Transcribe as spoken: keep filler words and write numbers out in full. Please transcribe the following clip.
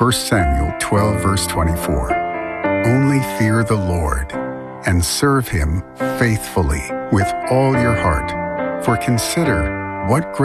First Samuel twelve, verse twenty-four. Only fear the Lord and serve him faithfully with all your heart. For consider what great